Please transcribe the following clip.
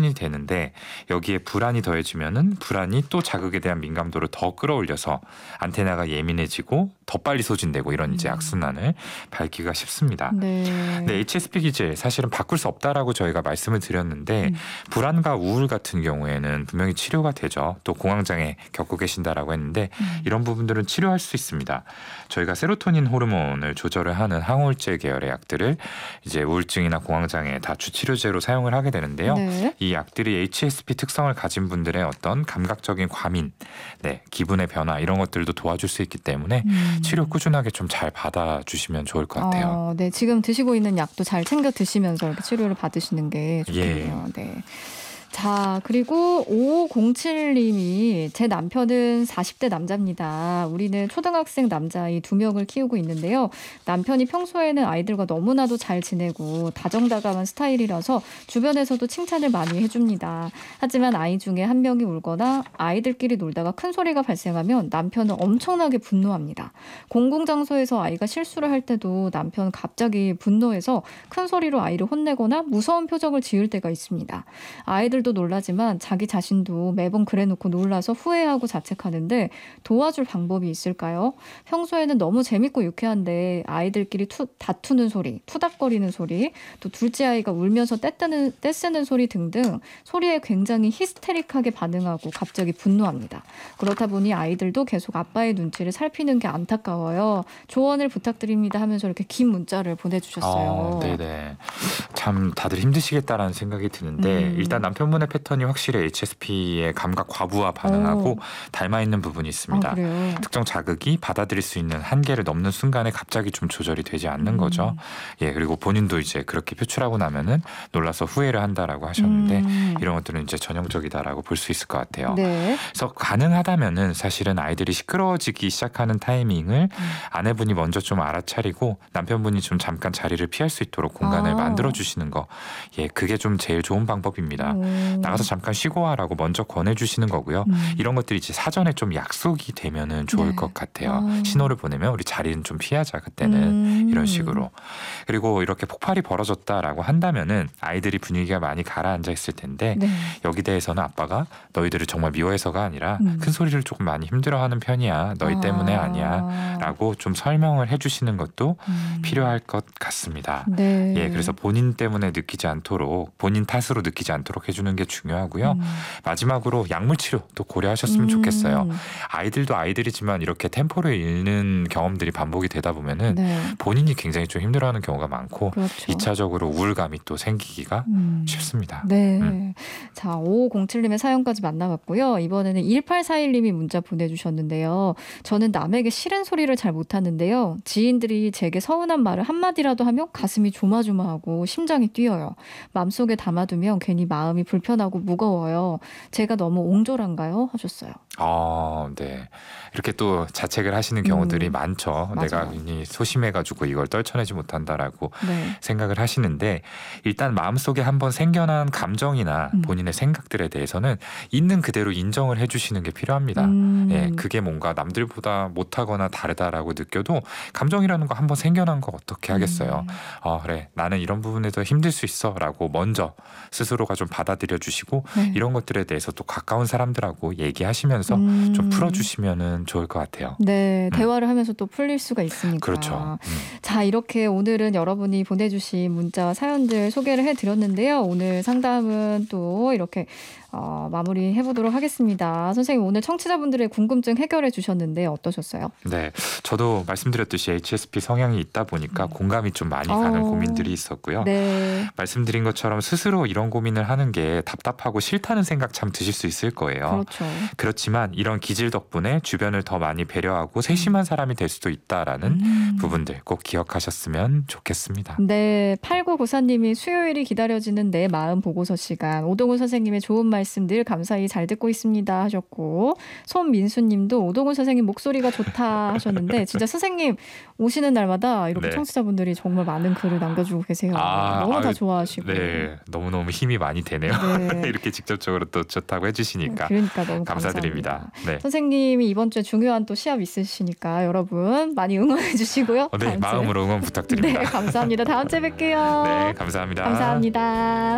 세로토닌이 되는데 여기에 불안이 더해지면은 불안이 또 자극에 대한 민감도를 더 끌어올려서 안테나가 예민해지고 더 빨리 소진되고 이런 이제 악순환을 밟기가 쉽습니다. 네. 네, HSP 기질 사실은 바꿀 수 없다라고 저희가 말씀을 드렸는데 불안과 우울 같은 경우에는 분명히 치료가 되죠. 또 공황장애 겪고 계신다라고 했는데 이런 부분들은 치료할 수 있습니다. 저희가 세로토닌 호르몬을 조절을 하는 항우울제 계열의 약들을 이제 우울증이나 공황장애 다주 치료제로 사용을 하게 되는데요. 네. 이 약들이 HSP 특성을 가진 분들의 어떤 감각적인 과민, 네, 기분의 변화 이런 것들도 도와줄 수 있기 때문에 치료 꾸준하게 좀 잘 받아주시면 좋을 것 같아요. 네, 지금 드시고 있는 약도 잘 챙겨 드시면서 이렇게 치료를 받으시는 게 좋겠네요. 예. 네. 자, 그리고 5507님이 제 남편은 40대 남자입니다. 우리는 초등학생 남자아이 2명을 키우고 있는데요. 남편이 평소에는 아이들과 너무나도 잘 지내고 다정다감한 스타일이라서 주변에서도 칭찬을 많이 해줍니다. 하지만 아이 중에 한 명이 울거나 아이들끼리 놀다가 큰 소리가 발생하면 남편은 엄청나게 분노합니다. 공공장소에서 아이가 실수를 할 때도 남편은 갑자기 분노해서 큰 소리로 아이를 혼내거나 무서운 표정을 지을 때가 있습니다. 아이들도 놀라지만 자기 자신도 매번 그래놓고 놀라서 후회하고 자책하는데 도와줄 방법이 있을까요? 평소에는 너무 재밌고 유쾌한데 아이들끼리 다투는 소리, 투닥거리는 소리, 또 둘째 아이가 울면서 떼쓰는 소리 등등 소리에 굉장히 히스테릭하게 반응하고 갑자기 분노합니다. 그렇다 보니 아이들도 계속 아빠의 눈치를 살피는 게 안타까워요. 조언을 부탁드립니다 하면서 이렇게 긴 문자를 보내주셨어요. 네네. 참 다들 힘드시겠다라는 생각이 드는데 일단 남편분의 패턴이 확실히 HSP의 감각 과부하 반응하고 닮아 있는 부분이 있습니다. 그래요? 특정 자극이 받아들일 수 있는 한계를 넘는 순간에 갑자기 좀 조절이 되지 않는 거죠. 예, 그리고 본인도 이제 그렇게 표출하고 나면은 놀라서 후회를 한다라고 하셨는데 이런 것들은 이제 전형적이다라고 볼 수 있을 것 같아요. 네. 그래서 가능하다면은 사실은 아이들이 시끄러워지기 시작하는 타이밍을 아내분이 먼저 좀 알아차리고 남편분이 좀 잠깐 자리를 피할 수 있도록 공간을 만들어 주시는 거, 예, 그게 좀 제일 좋은 방법입니다. 나가서 잠깐 쉬고 와라고 먼저 권해주시는 거고요. 이런 것들이 이제 사전에 좀 약속이 되면은 좋을 것 같아요. 신호를 보내면 우리 자리는 좀 피하자 그때는 이런 식으로. 그리고 이렇게 폭발이 벌어졌다라고 한다면은 아이들이 분위기가 많이 가라앉아 있을 텐데 여기 대해서는 아빠가 너희들을 정말 미워해서가 아니라 큰 소리를 조금 많이 힘들어하는 편이야. 너희 때문에 아니야라고 좀 설명을 해주시는 것도 필요할 것 같습니다. 네. 예, 그래서 본인 때문에 느끼지 않도록 본인 탓으로 느끼지 않도록 해주는 게 중요하고요. 마지막으로 약물 치료도 고려하셨으면 좋겠어요. 아이들도 아이들이지만 이렇게 템포를 잃는 경험들이 반복이 되다 보면은 본인이 굉장히 좀 힘들어하는 경우가 많고 그렇죠. 2차적으로 우울감이 또 생기기가 쉽습니다. 네. 자, 5507님의 사연까지 만나봤고요. 이번에는 1841님이 문자 보내주셨는데요. 저는 남에게 싫은 소리를 잘 못하는데요. 지인들이 제게 서운한 말을 한마디라도 하면 가슴이 조마조마하고 심장이 뛰어요. 마음속에 담아두면 괜히 마음이 불편하고 무거워요. 제가 너무 옹졸한가요? 하셨어요. 네. 이렇게 또 자책을 하시는 경우들이 많죠. 맞아요. 내가 괜히 소심해가지고 이걸 떨쳐내지 못한다라고 네. 생각을 하시는데 일단 마음속에 한번 생겨난 감정이나 본인의 생각들에 대해서는 있는 그대로 인정을 해주시는 게 필요합니다. 예, 그게 뭔가 남들보다 못하거나 다르다라고 느껴도 감정이라는 거 한번 생겨난 거 어떻게 하겠어요. 그래, 나는 이런 부분에서 힘들 수 있어 라고 먼저 스스로가 좀 받아들여 주시고 이런 것들에 대해서 또 가까운 사람들하고 얘기하시면서 좀 풀어주시면 좋을 것 같아요. 네, 대화를 하면서 또 풀릴 수가 있으니까. 그렇죠. 자, 이렇게 오늘은 여러분이 보내주신 문자와 사연들 소개를 해드렸는데요. 오늘 상담은 또 이렇게 마무리해보도록 하겠습니다. 선생님, 오늘 청취자분들의 궁금증 해결해 주셨는데 어떠셨어요? 네, 저도 말씀드렸듯이 HSP 성향이 있다 보니까 공감이 좀 많이 가는 고민들이 있었고요. 네. 말씀드린 것처럼 스스로 이런 고민을 하는 게 답답하고 싫다는 생각 참 드실 수 있을 거예요. 그렇죠. 그렇지만 이런 기질 덕분에 주변을 더 많이 배려하고 세심한 사람이 될 수도 있다라는 부분들 꼭 기억하셨으면 좋겠습니다. 네, 8994님이 수요일이 기다려지는 내 마음 보고서 시간. 오동훈 선생님의 좋은 말씀 늘 감사히 잘 듣고 있습니다 하셨고, 손민수님도 오동훈 선생님 목소리가 좋다 하셨는데 진짜 선생님 오시는 날마다 이렇게 청취자분들이 정말 많은 글을 남겨주고 계세요. 너무 다 좋아하시고. 네, 너무너무 힘이 많이 되네요. 이렇게 직접적으로 또 좋다고 해주시니까. 그러니까 너무 감사드립니다. 네. 선생님이 이번 주에 중요한 또 시합 있으시니까 여러분 많이 응원해 주시고요. 네, 마음으로 응원 부탁드립니다. 네, 감사합니다. 다음 주에 뵐게요. 네, 감사합니다. 감사합니다.